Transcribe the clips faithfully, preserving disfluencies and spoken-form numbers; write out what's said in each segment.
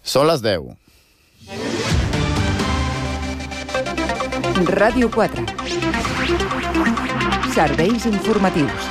Són les deu. Ràdio quatre. Serveis informatius.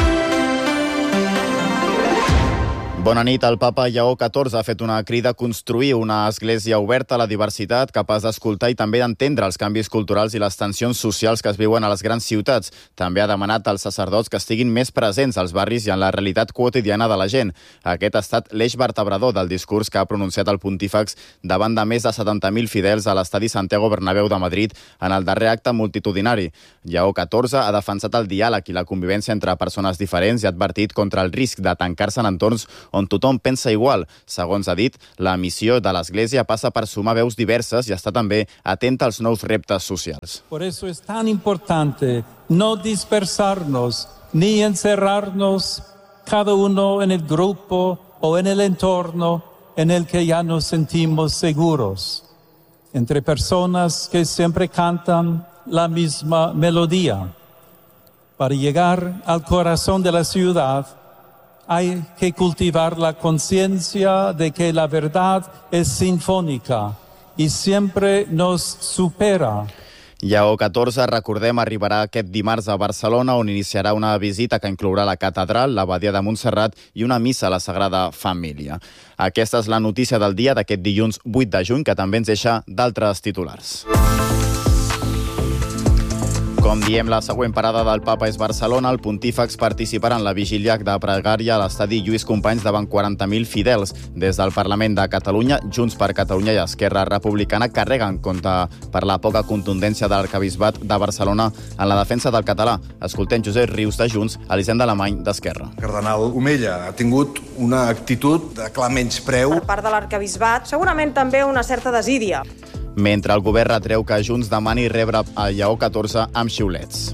Bona nit. El papa Lleó catorze ha fet una crida a construir una església oberta a la diversitat, capaç d'escoltar i també d'entendre els canvis culturals i les tensions socials que es viuen a les grans ciutats. També ha demanat als sacerdots que estiguin més presents als barris i en la realitat quotidiana de la gent. Aquest ha estat l'eix vertebrador del discurs que ha pronunciat el pontífex davant de més de setanta mil fidels a l'estadi Santiago Bernabéu de Madrid en el darrer acte multitudinari. Lleó catorze ha defensat el diàleg i la convivència entre persones diferents i ha advertit contra el risc de tancar-se en entorns on tothom pensa igual. Segons ha dit, la missió de l'Església passa per sumar veus diverses i està també atenta als nous reptes socials. Por eso es tan importante no dispersarnos ni encerrarnos cada uno en el grupo o en el entorno en el que ya nos sentimos seguros, entre personas que siempre cantan la misma melodía. Para llegar al corazón de la ciudad, hay que cultivar la conciencia de que la verdad es sinfónica y siempre nos supera. Lleó catorze, recordem, arribarà aquest dimarts a Barcelona, on iniciarà una visita que inclourà la catedral, l'abadia de Montserrat i una missa a la Sagrada Família. Aquesta és la notícia del dia d'aquest dilluns vuit de juny, que també ens deixa d'altres titulars. Com diem, la següent parada del papa és Barcelona. El pontífex participarà en la vigília de pregària a l'estadi Lluís Companys davant quaranta mil fidels. Des del Parlament de Catalunya, Junts per Catalunya i Esquerra Republicana carreguen contra per la poca contundència de l'Arquebisbat de Barcelona en la defensa del català. Escoltem Josep Rius de Junts, Elisenda Alemany d'Esquerra. El cardenal Omella ha tingut una actitud de clar menyspreu. Per part de l'Arquebisbat, segurament també una certa desídia. Mentre el govern retreu que Junts demani rebre a Lleó catorze amb xiulets.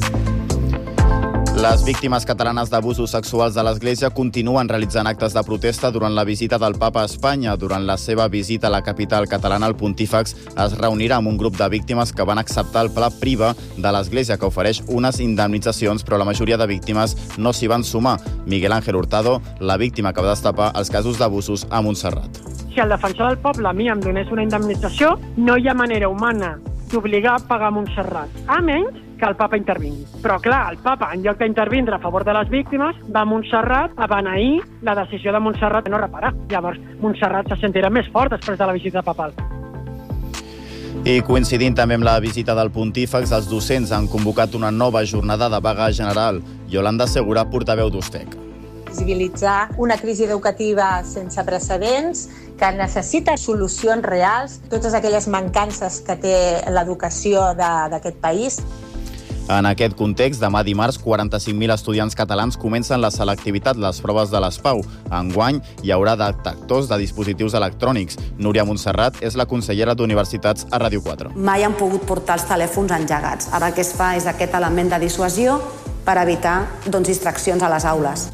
Les víctimes catalanes d'abusos sexuals de l'Església continuen realitzant actes de protesta durant la visita del papa a Espanya. Durant la seva visita a la capital catalana, el pontífex es reunirà amb un grup de víctimes que van acceptar el pla Priva de l'Església, que ofereix unes indemnitzacions, però la majoria de víctimes no s'hi van sumar. Miguel Ángel Hurtado, la víctima que va destapar els casos d'abusos a Montserrat. Si el defensor del poble a mi em donés una indemnització, no hi ha manera humana d'obligar a pagar Montserrat, a menys que el papa intervingui. Però clar, el papa, en lloc d'intervindre a favor de les víctimes, va a Montserrat a beneir la decisió de Montserrat de no reparar. Llavors, Montserrat se sentirà més fort després de la visita papal. I coincidint també amb la visita del pontífex, els docents han convocat una nova jornada de vaga general. Yolanda Segura, portaveu d'Ustec. Visibilitzar una crisi educativa sense precedents que necessita solucions reals, totes aquelles mancances que té l'educació d'aquest país. En aquest context, demà dimarts, quaranta-cinc mil estudiants catalans comencen la selectivitat, les proves de l'S P A U. Enguany hi haurà detectors de dispositius electrònics. Núria Montserrat és la consellera d'Universitats a Ràdio quatre. Mai han pogut portar els telèfons engegats. Ara el que es fa és aquest element de dissuasió per evitar doncs, distraccions a les aules.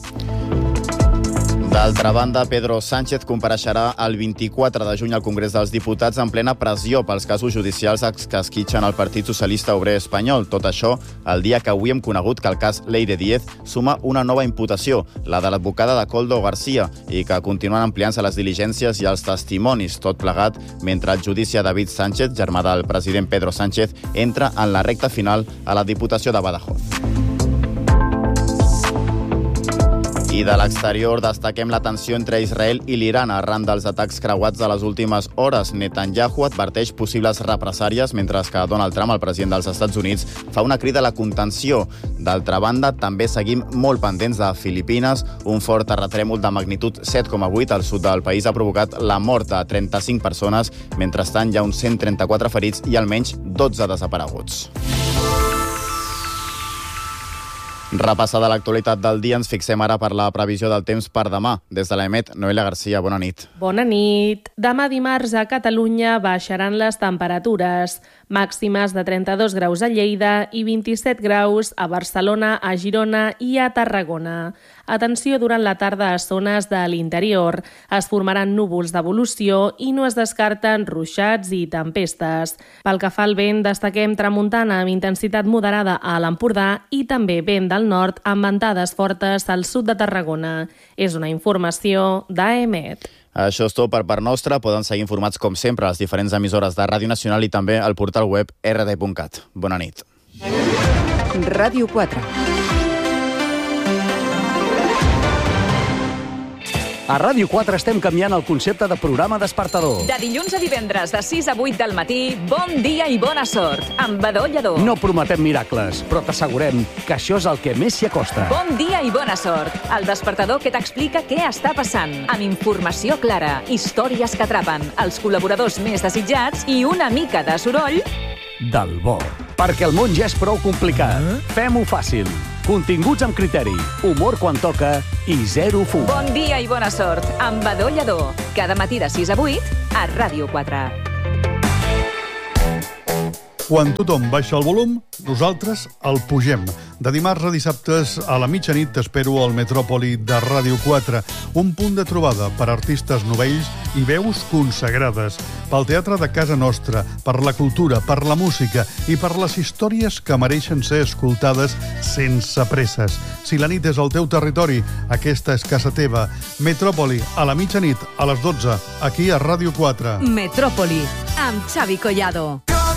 D'altra banda, Pedro Sánchez compareixerà el vint-i-quatre de juny al Congrés dels Diputats en plena pressió pels casos judicials que esquitxen el Partit Socialista Obrer Espanyol. Tot això el dia que avui hem conegut que el cas Leire Díez suma una nova imputació, la de l'advocada de Koldo García, i que continuen ampliant-se les diligències i els testimonis, tot plegat mentre el judici a David Sánchez, germà del president Pedro Sánchez, entra en la recta final a la Diputació de Badajoz. I de l'exterior destaquem la tensió entre Israel i l'Iran arran dels atacs creuats de les últimes hores. Netanyahu adverteix possibles represàries, mentre que Donald Trump, el president dels Estats Units, fa una crida a la contenció. D'altra banda, també seguim molt pendents de Filipines. Un fort terratrèmol de magnitud set coma vuit al sud del país ha provocat la mort de trenta-cinc persones. Mentrestant, hi ha uns cent trenta-quatre ferits i almenys dotze desapareguts. Repassada l'actualitat del dia, ens fixem ara per la previsió del temps per demà. Des de l'E M E T, Noelia Garcia, bona nit. Bona nit. Demà dimarts a Catalunya baixaran les temperatures. Màximes de trenta-dos graus a Lleida i vint-i-set graus a Barcelona, a Girona i a Tarragona. Atenció durant la tarda a zones de l'interior. Es formaran núvols d'evolució i no es descarten ruixats i tempestes. Pel que fa al vent, destaquem tramuntana amb intensitat moderada a l'Empordà i també vent del nord amb ventades fortes al sud de Tarragona. És una informació d'A E M E T. Això és tot per part nostra. Poden seguir informats, com sempre, a les diferents emissores de Ràdio Nacional i també al portal web erre te punt cat. Bona nit. Ràdio quatre. A Ràdio quatre estem canviant el concepte de programa despertador. De dilluns a divendres, de sis a vuit del matí, bon dia i bona sort, amb Badó Lledó. No prometem miracles, però t'assegurem que això és el que més s'hi acosta. Bon dia i bona sort, el despertador que t'explica què està passant, amb informació clara, històries que atrapen, els col·laboradors més desitjats i una mica de soroll del bo. Perquè el món ja és prou complicat. Eh? Fem-ho fàcil. Continguts amb criteri, humor quan toca i zero fum. Bon dia i bona sort, amb Badó Lledó. Cada matí de sis a vuit, a Ràdio quatre. Quan tothom baixa el volum, nosaltres el pugem. De dimarts a dissabtes a la mitjanit t'espero al Metròpoli de Ràdio quatre, un punt de trobada per artistes novells i veus consagrades, pel teatre de casa nostra, per la cultura, per la música i per les històries que mereixen ser escoltades sense presses. Si la nit és al teu territori, aquesta és casa teva. Metròpoli, a la mitjanit, a les dotze, aquí a Ràdio quatre. Metròpoli, amb Xavi Collado.